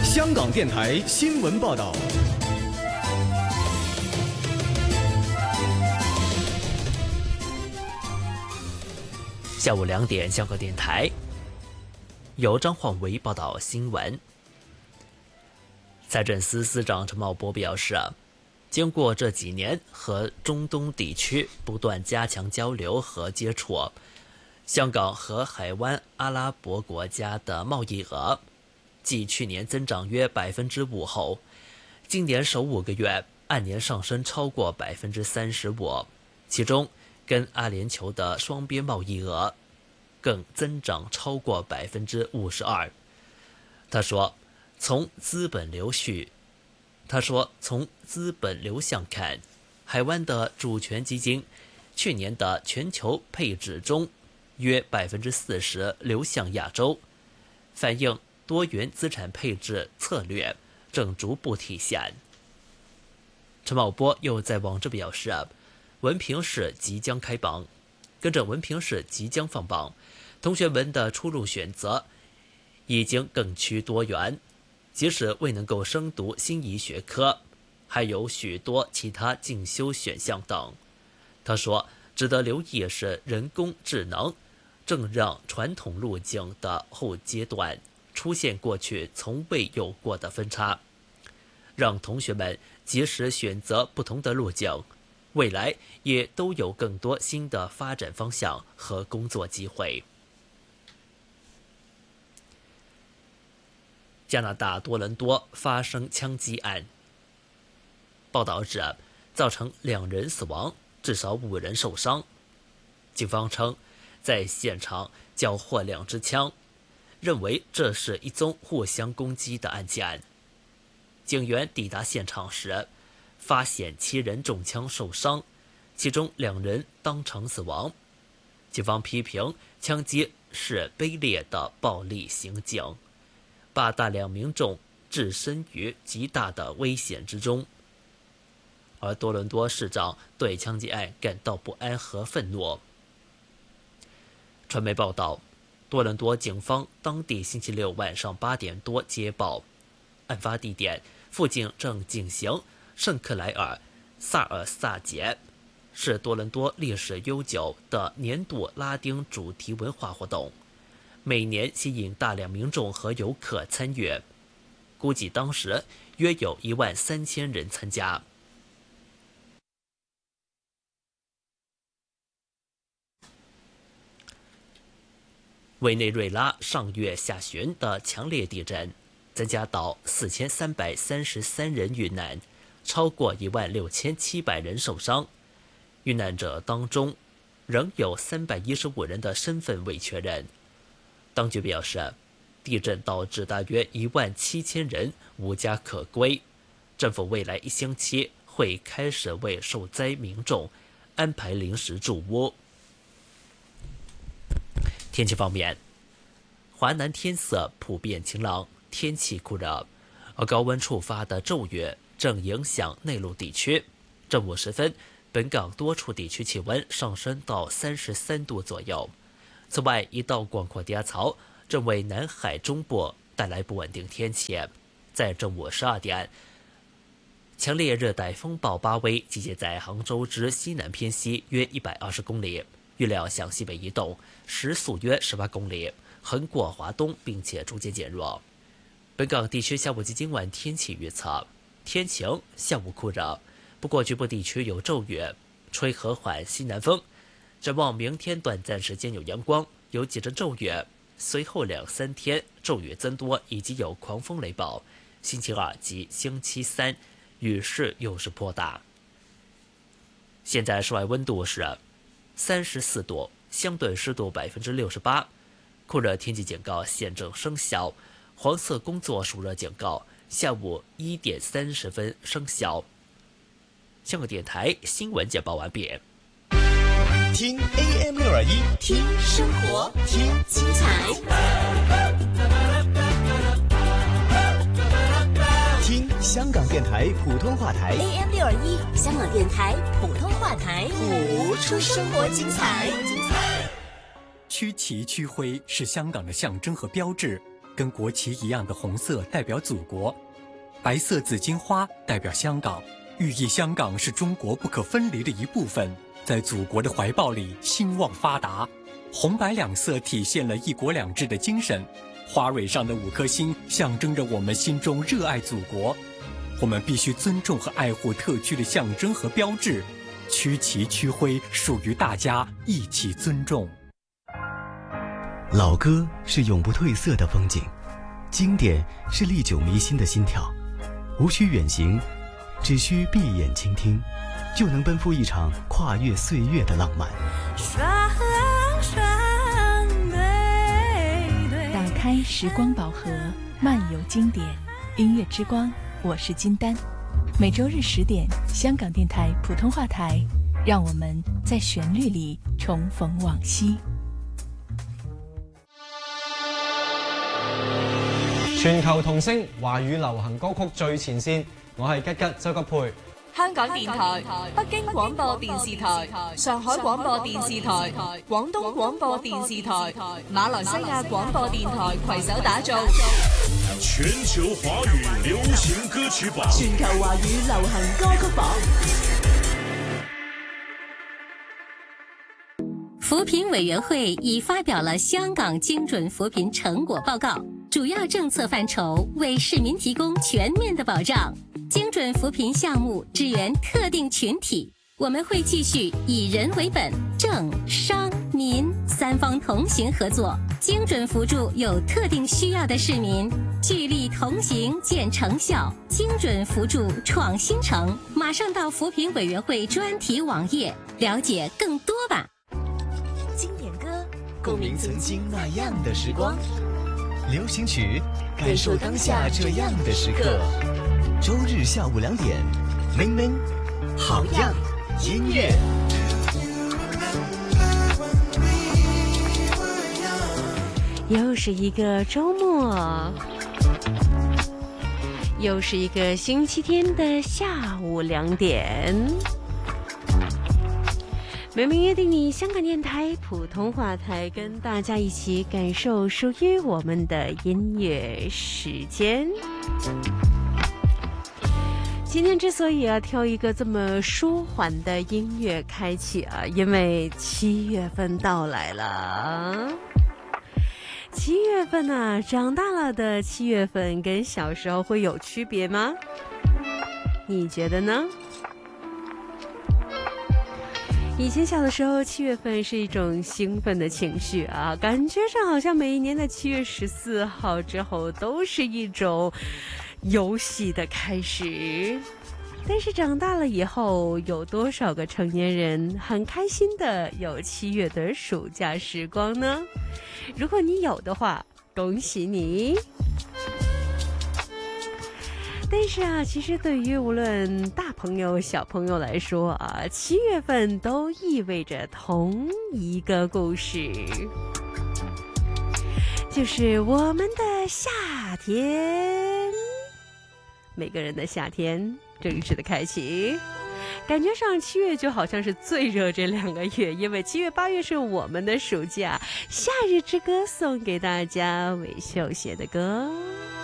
香港电台新闻报道。 下午2点，香港电台由张焕维报道新闻。财政司司长陈茂波表示，经过这几年和中东地区不断加强交流和接触，香港和海湾阿拉伯国家的贸易额继去年增长约 5% 后，今年首5个月按年上升超过 35%， 其中跟阿联酋的双边贸易额更增长超过 52%。 他说从资本流向看，海湾的主权基金去年的全球配置中约 40% 流向亚洲，反映多元资产配置策略正逐步体现。陈茂波又在网志表示，文凭试即将开榜，跟着文凭试即将放榜，同学们的出路选择已经更趋多元，即使未能够升读心仪学科，还有许多其他进修选项等。他说，值得留意是人工智能正让传统路径的后阶段出现过去从未有过的分差，让同学们即使选择不同的路径，未来也都有更多新的发展方向和工作机会。加拿大多伦多发生枪击案，报道指造成2人死亡，至少5人受伤。警方称，在现场缴获2支枪，认为这是一宗互相攻击的案件。警员抵达现场时，发现7人中枪受伤，其中2人当场死亡。警方批评枪击是卑劣的暴力行径，把大量民众置身于极大的危险之中。而多伦多市长对枪击案感到不安和愤怒。传媒报道，多伦多警方当地星期六晚上8点多接报，案发地点附近正进行圣克莱尔萨尔萨节，是多伦多历史悠久的年度拉丁主题文化活动，每年吸引大量民众和游客参与，估计当时约有13000人参加。委内瑞拉上月下旬的强烈地震增加到4333人遇难，超过16700人受伤。遇难者当中仍有315人的身份未确认。当局表示，地震导致大约17000人无家可归，政府未来1星期会开始为受灾民众安排临时住屋。天气方面，华南天色普遍晴朗，天气酷热，而高温触发的骤雨正影响内陆地区。正午时分，本港多处地区气温上升到33度左右。此外，一道广阔低压槽正为南海中部带来不稳定天气。在正午12点，强烈热带风暴巴威集结在杭州之西南偏西约120公里，预料向西北移动，时速约18公里，横过华东，并且逐渐减弱。本港地区下午及今晚天气预测：天晴，下午酷热，不过局部地区有骤雨，吹和缓西南风。展望明天短暂时间有阳光，有几阵骤雨，随后2-3天骤雨增多，以及有狂风雷暴。星期2及星期3雨势又是颇大。现在室外温度是34度，相对湿度68%，酷热天气警告现正生效，黄色工作暑热警告下午1点30分生效。香港电台新闻简报完毕。 听 AM621， 听生活，听精彩， 听香港电台普通话台 AM621，香港电台普通话台，谱出生活精彩。 区旗区徽是香港的象征和标志， 跟国旗一样的红色代表祖国，白色紫荆花代表香港，寓意香港是中国不可分离的一部分，在祖国的怀抱里兴旺发达。红白两色体现了一国两制的精神，花蕊上的5颗星象征着我们心中热爱祖国。我们必须尊重和爱护特区的象征和标志，区旗区徽属于大家，一起尊重。 老歌是永不褪色的风景，经典是历久弥新的心跳。无需远行，只需闭眼倾听，就能奔赴一场跨越岁月的浪漫。 打开时光宝盒，漫游经典，音乐之光，我是金丹。每周日10点，香港电台普通话台，让我们在旋律里重逢往昔。 全球同聲，華語流行歌曲最前線，我係吉吉周吉佩。 香港電台、北京廣播電視台、上海廣播電視台、廣東廣播電視台、馬來西亞廣播電台攜手打造全球華語流行歌曲榜， 全球華語流行歌曲榜。 扶贫委員會已發表了香港精準扶貧成果報告，主要政策範疇為市民提供全面的保障。精準扶貧項目支援特定群體，我們會繼續以人為本，政商民3方同行合作，精準扶助有特定需要的市民，聚力同行見成效，精準扶助創新城。馬上到扶貧委員會專題網頁了解更多吧。 經典歌， 共鳴曾經那樣的時光，流行曲，感受當下這樣的時刻。周日下午2點，明明好樣音樂。 又是一個周末，又是一個星期天的下午2點。明明約定你，香港電台普通話台，跟大家一起感受屬於我們的音樂時間。今天之所以挑一個這麼舒緩的音樂開啟因為7月份到來了。7月份長大了的7月份跟小時候會有區別嗎？你覺得呢？以前小的時候7月份是一種興奮的情緒感覺上好像每一年的7月14號之後都是一種遊戲的開始。但是長大了以後，有多少個成年人很開心的有7月的暑假時光呢？如果你有的話，恭喜你。但是其實對於無論大朋友小朋友來說7月份都意味着同一個故事，就是我們的夏天。每個人的夏天正式的開啟，感覺上7月就好像是最熱這2個月，因為7月8月是我們的暑假。夏日之歌送給大家，韋秀寫的歌。